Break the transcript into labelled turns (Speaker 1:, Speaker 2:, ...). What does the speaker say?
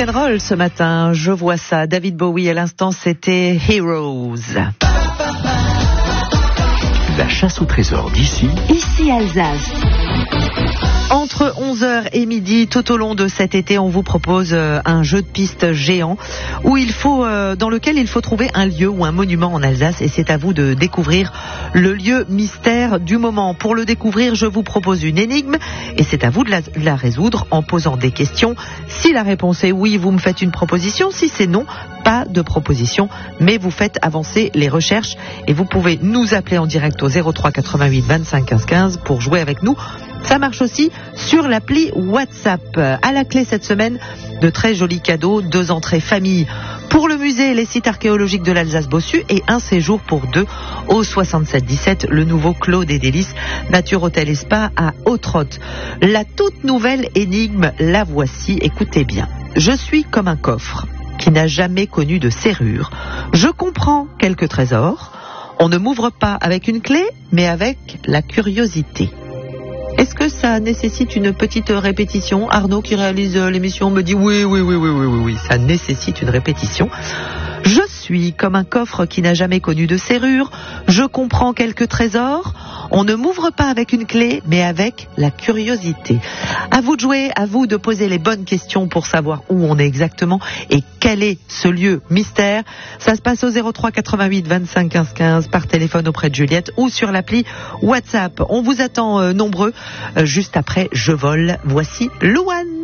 Speaker 1: rock'n'roll ce matin, je vois ça. David Bowie à l'instant, c'était Heroes.
Speaker 2: La chasse au trésor d'ici.
Speaker 3: Ici Alsace.
Speaker 1: Entre 11h et midi, tout au long de cet été, on vous propose un jeu de piste géant dans lequel il faut trouver un lieu ou un monument en Alsace, et c'est à vous de découvrir le lieu mystère du moment. Pour le découvrir, je vous propose une énigme et c'est à vous de la résoudre en posant des questions. Si la réponse est oui, vous me faites une proposition. Si c'est non, pas de proposition, mais vous faites avancer les recherches et vous pouvez nous appeler en direct au 03 88 25 15 15 pour jouer avec nous. Ça marche aussi sur l'appli WhatsApp. À la clé cette semaine, de très jolis cadeaux, 2 entrées famille pour le musée et les sites archéologiques de l'Alsace-Bossu et un séjour pour 2 au 77-17, le nouveau Clos des Délices, Nature Hôtel et Spa à Autrotte. La toute nouvelle énigme, la voici, écoutez bien. Je suis comme un coffre qui n'a jamais connu de serrure. Je comprends quelques trésors. On ne m'ouvre pas avec une clé, mais avec la curiosité. Est-ce que ça nécessite une petite répétition? Arnaud, qui réalise l'émission, me dit oui, ça nécessite une répétition. Je suis comme un coffre qui n'a jamais connu de serrure. Je comprends quelques trésors. On ne m'ouvre pas avec une clé, mais avec la curiosité. À vous de jouer, à vous de poser les bonnes questions pour savoir où on est exactement et quel est ce lieu mystère. Ça se passe au 03 88 25 15 15 par téléphone auprès de Juliette ou sur l'appli WhatsApp. On vous attend nombreux juste après Je vole. Voici Louane.